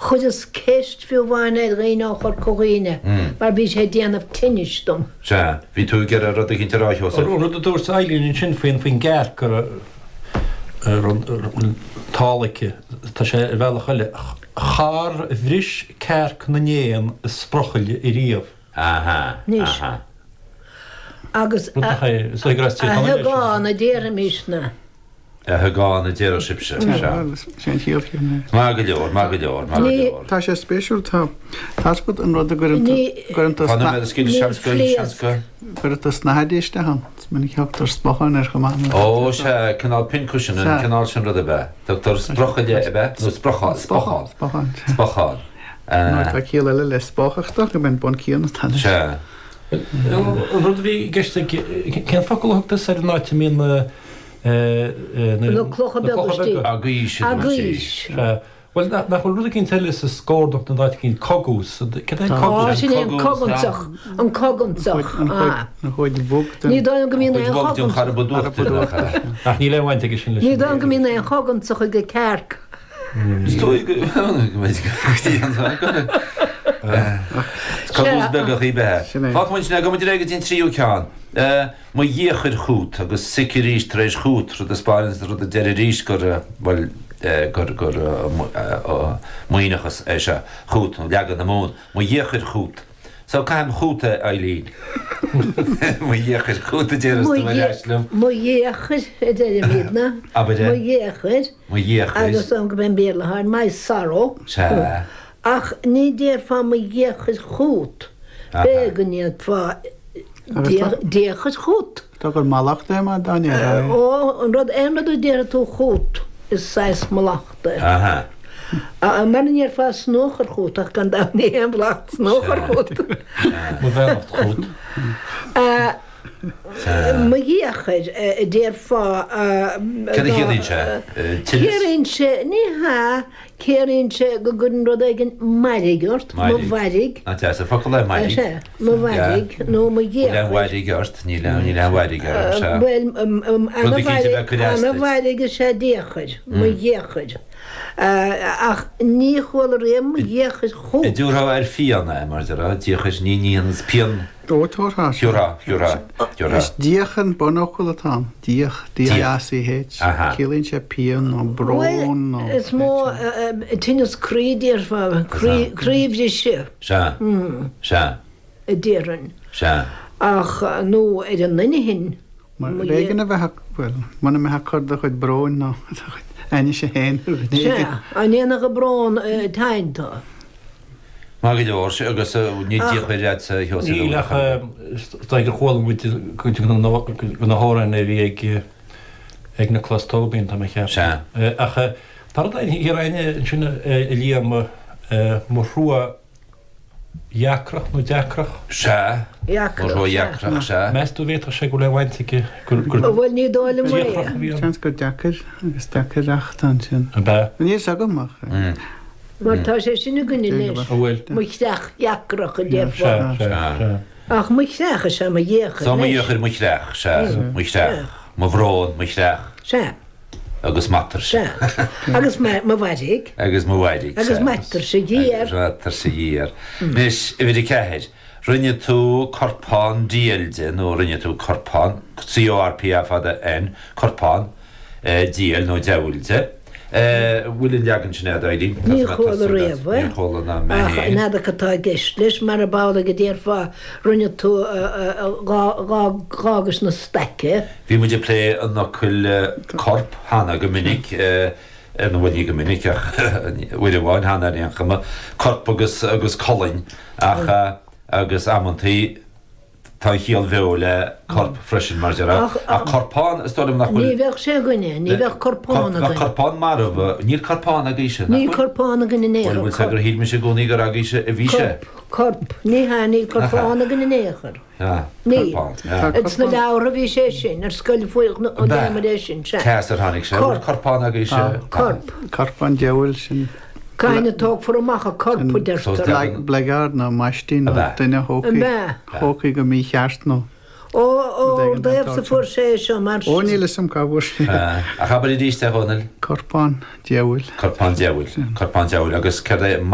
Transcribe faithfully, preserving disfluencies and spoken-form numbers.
chud is ceist fiú bháin é réine chur cóghine, mar bhí sé déanamh tinistom. Se, bhí tú gur a rud a cinnte ráithos. Rud a dúirt ailíonn sin faoin faoin gceart gur tálacha tá sé bhealach chuile char bhris cearc na néan sprochaile i riamh. Aha, Níos. aha. Agus Rud a chay, so ag rastí gáin a déar míisna. A thugáin a déar sibse. Sin tíalchéne. Má go leor, má go leor, má go leor. Tá sé spéisiúil tá táspad an rud a guranta Fanna me a sciil seansco, seansco. guranta snahadéiste han, minic heachtar spochan ar gomána. Ó, se canál pincushion an canál sin rud a bheith. Dr. Sprochaide a bheith? No, Sprochaid. Spochan. Spochan. Spocháil. Nó tá cíal eile le spáchachtach go ben bon cíanna tan. Se. Rud bhí geiste cén focailachtas ar náte míon No clocha begustí. Agais. Agais. Well, nach bhfuil rud a cinn teile sa scórdach na dáit cinn cogús. Á, sin é an cogantsach. An cogantsach. Na chuid bug. Ní dá an gomína Bhid é bog dún char bodúachta. Ach, ní lehainte go sin leis. Ní dá an gomína é cogantsach go cearc. Stoi go meid go. Cogús begach í bethe. Fát muint na go muid réige tín tríú ceán. Má dhéchar chuút agus sici rís tréis chuút rud a spáins rud a deir rís gur bhil gur gur muoinechas é se chuút nó leagad na mún. Má dhéchar chuút. So caiim chuúta Eileen. Má dhéchar chuúta déras na leislim. Má dhéchar a déir míadna. Abide. Má dhéchar. Má dhéchar. Agus an go ben béla haar mai saró. Se. Ach ní déir fá má dhéchar chuút. Beganíad fá déchar chuút. Tá gur malach dé má daine. Ó, an rud éimad déir tú chuút is seis malachta. Aha. A man níar fá snóchar chuút ach gan dá ní an blacht snóchar chuút. Má bhealach chuút. Má dhéchar déir fá... Cad a chéirín se? Céirín se, ní ha, céirín se go gurn rud aigen marigart, má bharig. Na te, sa focail le mairig. Má bharig, nó má dhéchar. Le mairig ort, ní le ní le mairig ort. Well, anna bharig is sé déchar, má dhéchar. Ach ní chóil réim dhéchar chuút. I dúrá ar fianna mar dara, díochas ní níons pian. Dótórá. Fiúrá, fiúrá, fiúrá. Is díochan bonachil atá. Díoch, D-A-C-H. Cílín sé pian nó brón nó... Is mó tinnas crídíar fá, críbhí sé. Se, se, A déirean. se. Ach nó é an nine hin. Régan a bheith, well, mana me ha cord a chuid brón nó. Aine sé héin. Se, an éana go brón taintá. Má go leor se agus ní díochhéiread sa heosa. Ní lech tá gur chóil muid go na háran é bhí ag ag na clastóbín tá cheap. Se. Ach, tar hir aine sinna líam mar rua Iacrach nó deacrach? Se. Mar rua iacrach se. Mes tú véta sé go le bhainte gur... Bhfuil ní dála mé. Chans go deacar agus deacar achtan sin. Be? Ní sagamach. Mar tá sé sinna gunni leis. Bhfuil. Muisteach iacrach a déir fá. Se. Ach muisteach se ma dhéchar. So má dhéchar muireach se, muireach. Má bhrón muireach. Se. Agus matar se. Agus ma bharig. Agus má bhaidig. Agus matar se díar. Agus matar se díar. Mis, i bhid i cehéid, rinne tú corpán díalde, nó rinne tú corpán, C O R P F A D N, corpán, díal nó deúilde. Bhfuil leagan sin éad Eileen. Ní chóil a réamh, Ní chóil na Ach, mehéin. nada catá gist leis mar a bála go déir fá rinne tú gágus na steice. Bhí muidir lé an nachcuil corp hána go minic an bhfuil go minic ach bhfuil bháin hána ar chuma corp agus agus colainn ach agus ammantaí tá chial bheo le corp freisin mar deara. A corpán is dóm nach Ní bheith sé gunne, ní bheith corpána Na gunne. corpán mar bh, níl corpán a gíise. Ní corpána gunne Bhfuil néchar. sa gur híd me sé gúnaí gur a gíise a bhí sé. Corp, ní ha ní corpána gunne néchar. Ní. It's na leabhar a bhí sé sin, ar scoil fuoich ó déimar sin se. Ceas ar tháinig sé, bhfuil corpán a gíise. Corp. Carpan deúil sin. Caine tóg for amach a corpú deirtar. Blegar na maistí nó duine hócaí. Hócaí go mí cheart nó. Ó, ó, daobh sa fuair sé seo mar... Ó níle sam cabhar sé. A chabar i díiste hónil? Carpan deúil. Corpán deúil. Corpán deúil agus cad